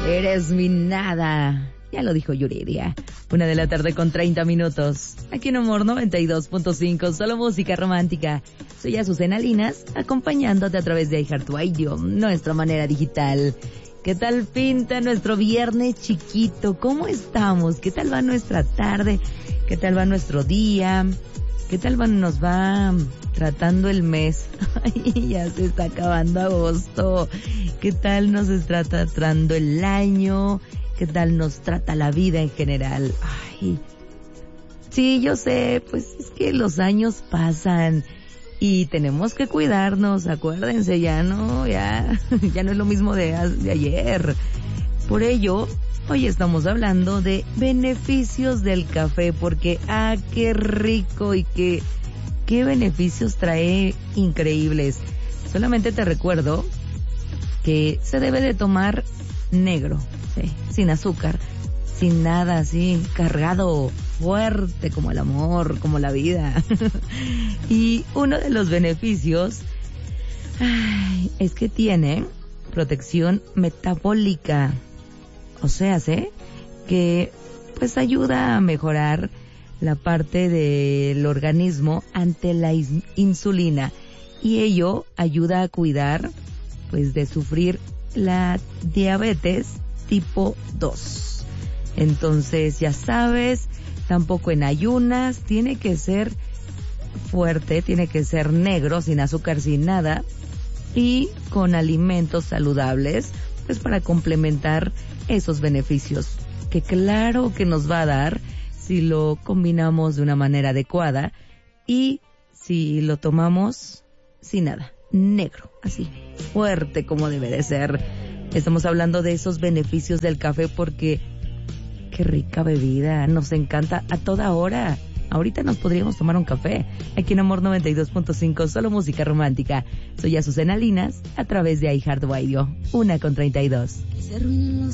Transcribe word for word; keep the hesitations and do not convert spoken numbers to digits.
Eres mi nada. Ya lo dijo Yuridia. Una de la tarde con treinta minutos. Aquí en Amor noventa y dos punto cinco, solo música romántica. Soy Azucena Linas, acompañándote a través de iHeartRadio, nuestra manera digital. ¿Qué tal pinta nuestro viernes chiquito? ¿Cómo estamos? ¿Qué tal va nuestra tarde? ¿Qué tal va nuestro día? ¿Qué tal va, nos va tratando el mes? Ay, ya se está acabando agosto. ¿Qué tal nos está tratando el año? ¿Qué tal nos trata la vida en general? Ay, sí, yo sé, pues es que los años pasan y tenemos que cuidarnos, acuérdense, ya no, ya, ya no es lo mismo de, de ayer. Por ello, hoy estamos hablando de beneficios del café, porque ah, qué rico y qué, qué beneficios trae increíbles. Solamente te recuerdo que se debe de tomar negro, sí, sin azúcar, sin nada, así, cargado, fuerte como el amor, como la vida. Y uno de los beneficios ay, es que tiene protección metabólica. O sea, ¿sí? Que pues ayuda a mejorar la parte del organismo ante la is- insulina y ello ayuda a cuidar pues de sufrir la diabetes tipo dos. Entonces, ya sabes, tampoco en ayunas, tiene que ser fuerte, tiene que ser negro, sin azúcar, sin nada, y con alimentos saludables, pues para complementar esos beneficios que claro que nos va a dar si lo combinamos de una manera adecuada y si lo tomamos sin nada, negro, así, fuerte como debe de ser. Estamos hablando de esos beneficios del café porque qué rica bebida, nos encanta a toda hora. Ahorita nos podríamos tomar un café. Aquí en Amor noventa y dos punto cinco, solo música romántica. Soy Azucena Linas, a través de iHeartRadio, una con treinta y dos. Que se arruinen los